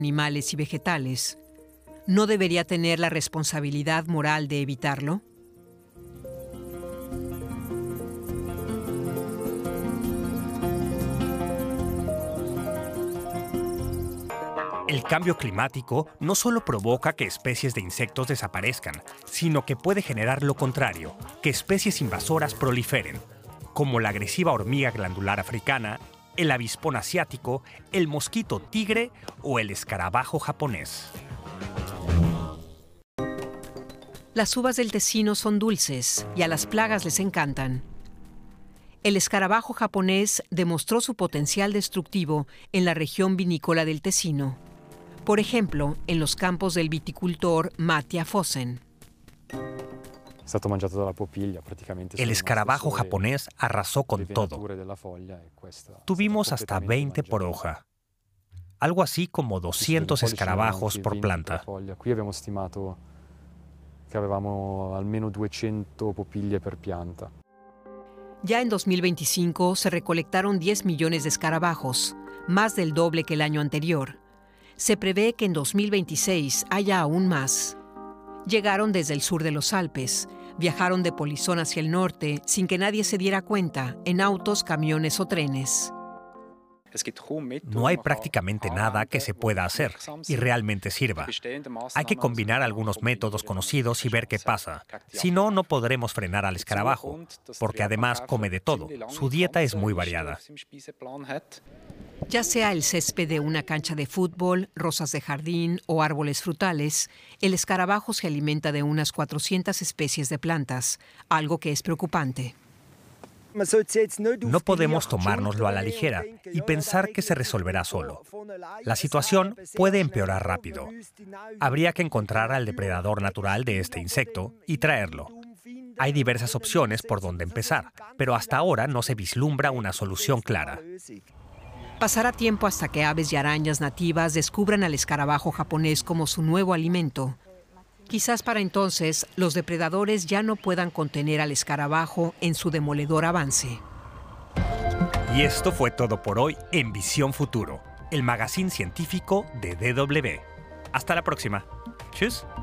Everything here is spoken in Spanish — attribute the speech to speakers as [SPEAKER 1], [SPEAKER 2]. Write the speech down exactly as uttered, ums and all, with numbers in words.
[SPEAKER 1] animales y vegetales, ¿no debería tener la responsabilidad moral de evitarlo?
[SPEAKER 2] El cambio climático no solo provoca que especies de insectos desaparezcan, sino que puede generar lo contrario, que especies invasoras proliferen, como la agresiva hormiga glandular africana, el avispón asiático, el mosquito tigre o el escarabajo japonés.
[SPEAKER 1] Las uvas del Tesino son dulces y a las plagas les encantan. El escarabajo japonés demostró su potencial destructivo en la región vinícola del Tesino. Por ejemplo, en los campos del viticultor Mattia Fossen.
[SPEAKER 2] El escarabajo japonés arrasó con todo. Tuvimos hasta veinte por hoja. Algo así como doscientos escarabajos por planta.
[SPEAKER 1] Ya en dos mil veinticinco se recolectaron diez millones de escarabajos, más del doble que el año anterior. Se prevé que en dos mil veintiséis haya aún más. Llegaron desde el sur de los Alpes, viajaron de Polizón hacia el norte sin que nadie se diera cuenta, en autos, camiones o trenes.
[SPEAKER 2] No hay prácticamente nada que se pueda hacer y realmente sirva. Hay que combinar algunos métodos conocidos y ver qué pasa. Si no, no podremos frenar al escarabajo, porque además come de todo. Su dieta es muy variada.
[SPEAKER 1] Ya sea el césped de una cancha de fútbol, rosas de jardín o árboles frutales, el escarabajo se alimenta de unas cuatrocientas especies de plantas, algo que es preocupante.
[SPEAKER 2] No podemos tomárnoslo a la ligera y pensar que se resolverá solo. La situación puede empeorar rápido. Habría que encontrar al depredador natural de este insecto y traerlo. Hay diversas opciones por donde empezar, pero hasta ahora no se vislumbra una solución clara.
[SPEAKER 1] Pasará tiempo hasta que aves y arañas nativas descubran al escarabajo japonés como su nuevo alimento. Quizás para entonces los depredadores ya no puedan contener al escarabajo en su demoledor avance.
[SPEAKER 2] Y esto fue todo por hoy en Visión Futuro, el magazine científico de D W. Hasta la próxima. Tschüss.